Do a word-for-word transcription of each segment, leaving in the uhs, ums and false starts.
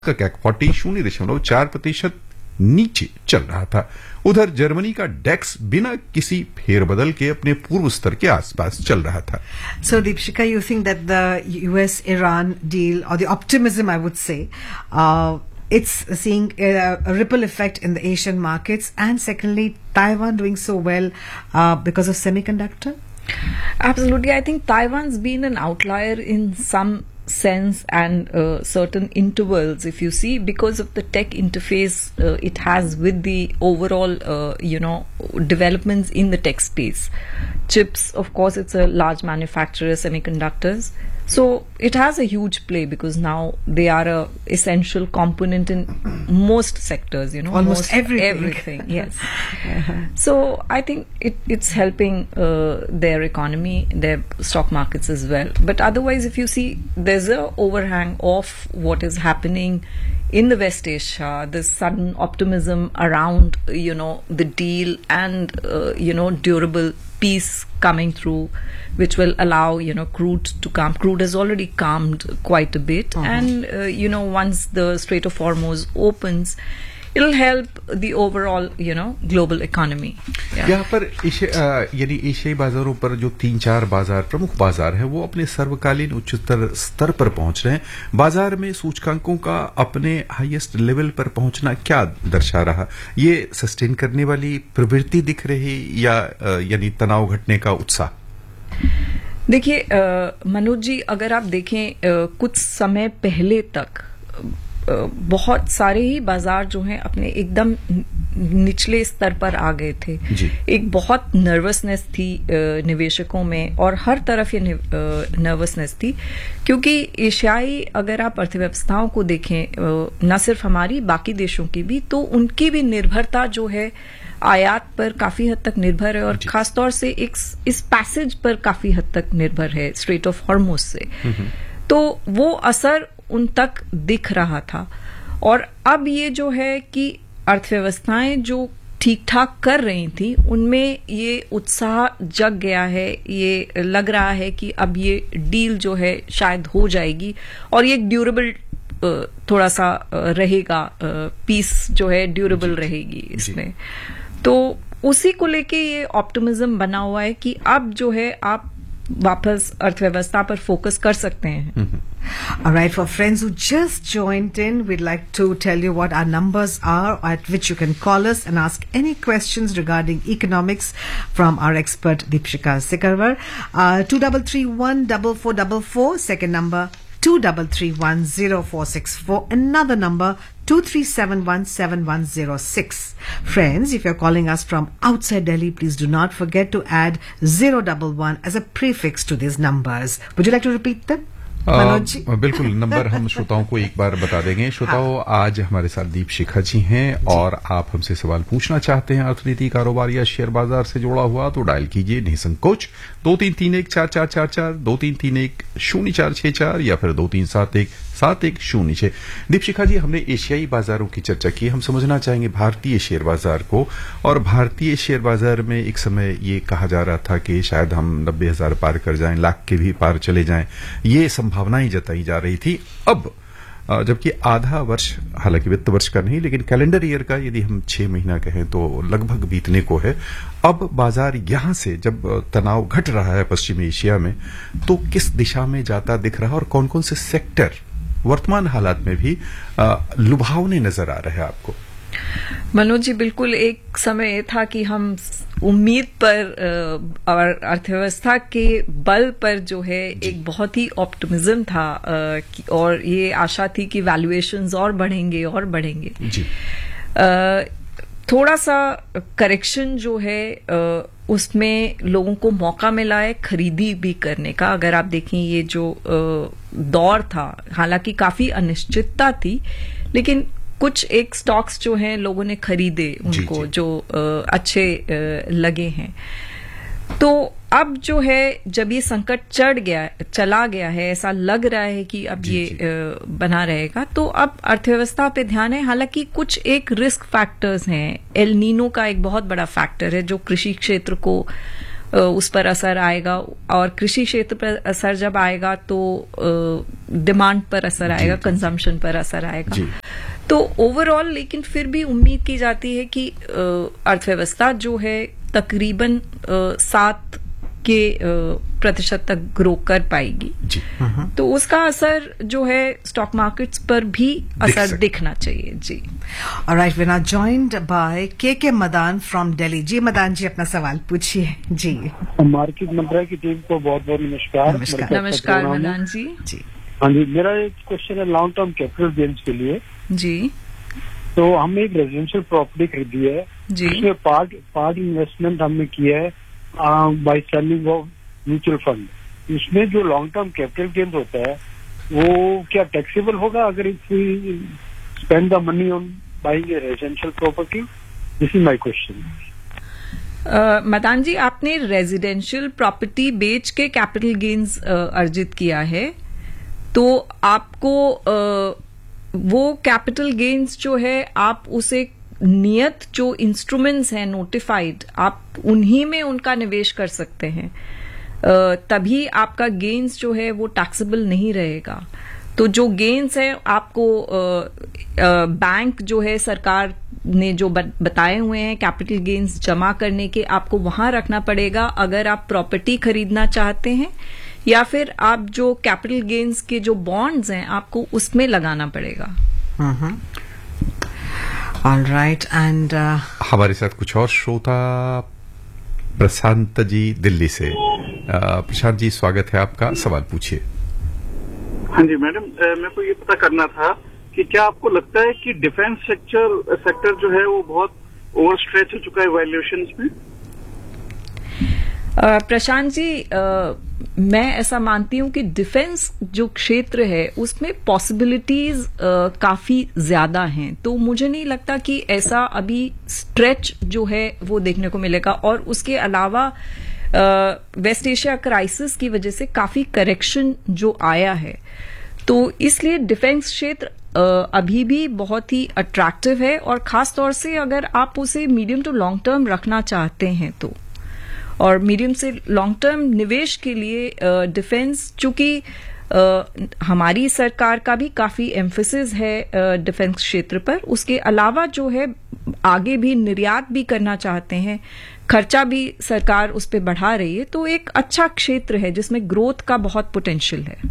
का कैक फोर्टी शून्य दशमलव चार प्रतिशत नीचे चल रहा था। उधर जर्मनी का डेक्स बिना किसी फेरबदल के अपने पूर्व स्तर के आसपास चल रहा था। So Deepshika, you think that the U S Iran deal, or the optimism, I would say, uh, it's seeing a, a ripple effect in the Asian markets, and secondly, Taiwan doing so well uh, because of semiconductor? Absolutely. I think Taiwan's been an outlier in some sense and uh, certain intervals, if you see, because of the tech interface uh, it has with the overall uh, you know developments in the tech space. Chips, of course, it's a large manufacturer, semiconductors, so it has a huge play because now they are a essential component in most sectors, you know, almost most everything, everything yes. So I think it, it's helping uh, their economy, their stock markets as well. But otherwise, if you see, there's a overhang of what is happening in the West Asia, this sudden optimism around, you know, the deal and, uh, you know, durable peace coming through, which will allow, you know, crude to calm. Crude has already calmed quite a bit. Uh-huh. And, uh, you know, once the Strait of Hormuz opens, it'll help the overall, you know, global economy. Yeah. यहाँ पर यानी एशियाई बाजारों पर जो तीन चार बाजार प्रमुख बाजार हैं वो अपने सर्वकालीन उच्चतर स्तर पर पहुंच रहे हैं। बाजार में सूचकांकों का अपने हाईएस्ट लेवल पर पहुंचना क्या दर्शा रहा? ये सस्टेन करने वाली प्रवृत्ति दिख रही या यानी तनाव घटने का उत्साह? देखिए मनोज जी, अगर आप देखें कुछ समय पहले तक बहुत सारे ही बाजार जो हैं अपने एकदम निचले स्तर पर आ गए थे। एक बहुत नर्वसनेस थी निवेशकों में, और हर तरफ ये नर्वसनेस थी क्योंकि एशियाई अगर आप अर्थव्यवस्थाओं को देखें, न सिर्फ हमारी, बाकी देशों की भी, तो उनकी भी निर्भरता जो है आयात पर काफी हद तक निर्भर है, और खासतौर से एक इस पैसेज पर काफी हद तक निर्भर है, स्ट्रेट ऑफ हॉर्मुज से। तो वो असर उन तक दिख रहा था, और अब ये जो है कि अर्थव्यवस्थाएं जो ठीक ठाक कर रही थी उनमें ये उत्साह जग गया है। ये लग रहा है कि अब ये डील जो है शायद हो जाएगी, और ये ड्यूरेबल थोड़ा सा रहेगा, पीस जो है ड्यूरेबल रहेगी इसमें। तो उसी को लेके ये ऑप्टिमिज्म बना हुआ है कि अब जो है आप वापस अर्थव्यवस्था पर फोकस कर सकते हैं। All right, for friends who just joined in, we'd like to tell you what our numbers are at which you can call us and ask any questions regarding economics from our expert Deepshika Sikarwar. Uh, two three three one four four four four, second number two three three one zero four six four, another number two three seven one seven one zero six. Friends, if you're calling us from outside Delhi, please do not forget to add zero one one as a prefix to these numbers. Would you like to repeat them? बिल्कुल, number हम श्रोताओं को एक बार बता देंगे। श्रोताओं, आज हमारे साथ दीपशिखा जी हैं और आप हमसे सवाल पूछना चाहते हैं अर्थनीति, कारोबार या शेयर बाजार से जुड़ा हुआ, तो डायल कीजिए निसंकोच दो तीन तीन एक चार चार चार चार, दो तीन तीन एक शून्य चार छह चार या फिर दो तीन सात एक सात एक शून्य छह। दीपशिखा जी, हमने एशियाई बाजारों की चर्चा की, हम समझना चाहेंगे भारतीय शेयर बाजार को। और भारतीय शेयर बाजार में एक समय ये कहा जा रहा था कि शायद हम नब्बे हजार पार कर जाएं, लाख के भी पार चले जाएं, ये संभावनाएं जताई जा रही थी। अब जबकि आधा वर्ष, हालांकि वित्त वर्ष का नहीं लेकिन कैलेंडर ईयर का यदि हम छह महीना कहें तो लगभग बीतने को है, अब बाजार यहां से जब तनाव घट रहा है पश्चिमी एशिया में, तो किस दिशा में जाता दिख रहा है और कौन कौन से सेक्टर वर्तमान हालात में भी लुभावने नजर आ रहे हैं आपको? मनोज जी, बिल्कुल एक समय था कि हम उम्मीद पर और अर्थव्यवस्था के बल पर जो है एक बहुत ही ऑप्टिमिज्म था, और ये आशा थी कि वैल्यूएशंस और बढ़ेंगे और बढ़ेंगे जी। थोड़ा सा करेक्शन जो है उसमें लोगों को मौका मिला है खरीदी भी करने का। अगर आप देखें ये जो दौर था, हालांकि काफी अनिश्चितता थी, लेकिन कुछ एक स्टॉक्स जो हैं लोगों ने खरीदे उनको, जी, जी. जो आ, अच्छे आ, लगे हैं। तो अब जो है जब ये संकट चढ़ गया, चला गया है, ऐसा लग रहा है कि अब जी, ये जी. आ, बना रहेगा, तो अब अर्थव्यवस्था पे ध्यान है। हालांकि कुछ एक रिस्क फैक्टर्स हैं, एल नीनो का एक बहुत बड़ा फैक्टर है जो कृषि क्षेत्र को उस पर असर आएगा, और कृषि क्षेत्र पर असर जब आएगा तो डिमांड पर असर आएगा, कंजम्पशन पर असर आएगा। तो ओवरऑल लेकिन फिर भी उम्मीद की जाती है कि अर्थव्यवस्था जो है तकरीबन सात के प्रतिशत तक ग्रो कर पाएगी। जी। तो उसका असर जो है स्टॉक मार्केट्स पर भी असर दिखना चाहिए। जी। Alright, we're now joined by के के मदान from Delhi. जी मदान जी, अपना सवाल पूछिए। जी। मार्केट मंत्रा की टीम को बहुत बहुत नमस्कार। नमस्कार नमस्कार मदान जी। जी हाँ जी, मेरा एक क्वेश्चन है लॉन्ग टर्म कैपिटल गेन्स के लिए। जी। तो हमने एक रेजिडेंशियल प्रॉपर्टी खरीदी है, उसमें पार्ट पार्ट इन्वेस्टमेंट हमने किया है by selling of mutual fund. उसमें जो लॉन्ग टर्म कैपिटल गेन होता है वो क्या टैक्सेबल होगा अगर if we spend the money on buying A residential property? This is my question. Madan जी, आपने रेजिडेंशियल प्रॉपर्टी बेच के कैपिटल गेन्स अर्जित किया है, तो आपको uh, वो कैपिटल गेन्स जो है आप उसे नियत जो इंस्ट्रूमेंट्स हैं नोटिफाइड, आप उन्हीं में उनका निवेश कर सकते हैं, तभी आपका गेन्स जो है वो टैक्सेबल नहीं रहेगा। तो जो गेन्स है आपको बैंक जो है सरकार ने जो बताए हुए हैं कैपिटल गेन्स जमा करने के, आपको वहां रखना पड़ेगा अगर आप प्रॉपर्टी खरीदना चाहते हैं, या फिर आप जो कैपिटल गेन्स के जो बॉन्ड्स हैं आपको उसमें लगाना पड़ेगा। All right, and uh, हमारे साथ कुछ और श्रोता प्रशांत जी दिल्ली से। प्रशांत जी, स्वागत है आपका, सवाल पूछिए। हाँ जी मैडम, मेरे को ये पता करना था कि क्या आपको लगता है कि डिफेंस सेक्टर सेक्टर जो है वो बहुत ओवर स्ट्रेच हो चुका है वैल्यूएशंस में? प्रशांत जी, आ, मैं ऐसा मानती हूं कि डिफेंस जो क्षेत्र है उसमें पॉसिबिलिटीज काफी ज्यादा हैं, तो मुझे नहीं लगता कि ऐसा अभी स्ट्रेच जो है वो देखने को मिलेगा। और उसके अलावा वेस्ट एशिया क्राइसिस की वजह से काफी करेक्शन जो आया है, तो इसलिए डिफेंस क्षेत्र अभी भी बहुत ही अट्रैक्टिव है, और खास तौर से अगर आप उसे मीडियम टू लॉन्ग टर्म रखना चाहते हैं तो। और मीडियम से लॉन्ग टर्म निवेश के लिए डिफेंस, चूंकि हमारी सरकार का भी काफी एम्फेसिस है डिफेंस क्षेत्र पर, उसके अलावा जो है आगे भी निर्यात भी करना चाहते हैं, खर्चा भी सरकार उस पर बढ़ा रही है, तो एक अच्छा क्षेत्र है जिसमें ग्रोथ का बहुत पोटेंशियल है।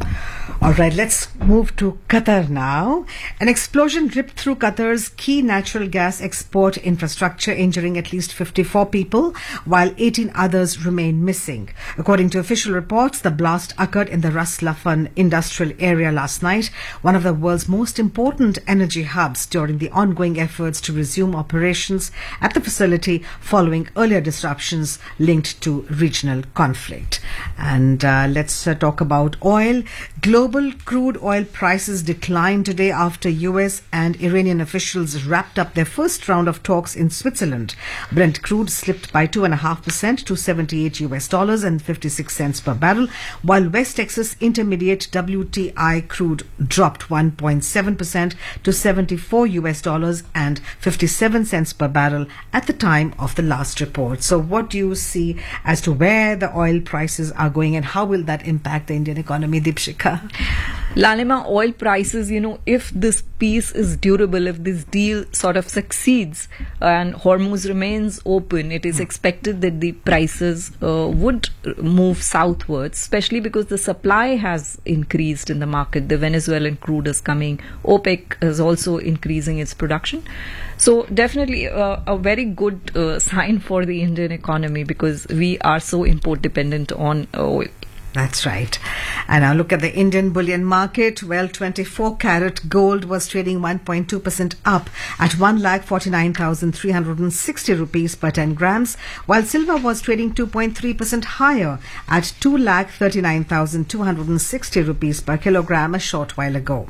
All right, let's move to Qatar now. An explosion ripped through Qatar's key natural gas export infrastructure, injuring at least fifty-four people, while eighteen others remain missing. According to official reports, the blast occurred in the Ras Laffan industrial area last night, one of the world's most important energy hubs, during the ongoing efforts to resume operations at the facility following earlier disruptions linked to regional conflict. And uh, let's uh, talk about oil. Global crude oil prices declined today after U S and Iranian officials wrapped up their first round of talks in Switzerland. Brent crude slipped by two point five percent to seventy-eight U S dollars and fifty-six cents per barrel, while West Texas Intermediate W T I crude dropped one point seven percent to seventy-four U S dollars and fifty-seven cents per barrel at the time of the last report. So what do you see as to where the oil prices are going, and how will that impact the Indian economy, Deepshikha? Lalima, oil prices, you know, if this peace is durable, if this deal sort of succeeds and Hormuz remains open, it is expected that the prices uh, would move southwards, especially because the supply has increased in the market. The Venezuelan crude is coming. OPEC is also increasing its production. So definitely uh, a very good uh, sign for the Indian economy, because we are so import dependent on oil. That's right. And now look at the Indian bullion market. Well, twenty-four carat gold was trading one point two percent up at one lakh forty-nine thousand three hundred sixty rupees per ten grams, while silver was trading two point three percent higher at two lakh thirty-nine thousand two hundred sixty rupees per kilogram a short while ago.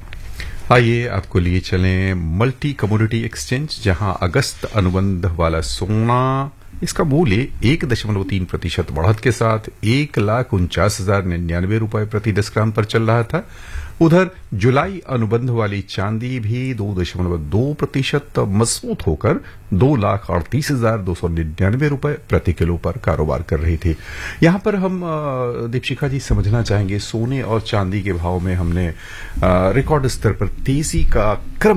आइए आपको लिए चलें multi commodity exchange, जहां अगस्त अनुबंध वाला सोना, इसका मूल्य एक दशमलव तीन प्रतिशत बढ़त के साथ एक लाख उनचास हजार निन्यानवे रुपए प्रति दस ग्राम पर चल रहा था। उधर जुलाई अनुबंध वाली चांदी भी दो दशमलव दो प्रतिशत मजबूत होकर दो लाख अड़तीस हजार दो सौ निन्यानवे रुपए प्रति किलो पर कारोबार कर रही थी। यहां पर हम दीपशिखा जी समझना चाहेंगे, सोने और चांदी के भाव में हमने रिकॉर्ड स्तर पर तेजी का क्रम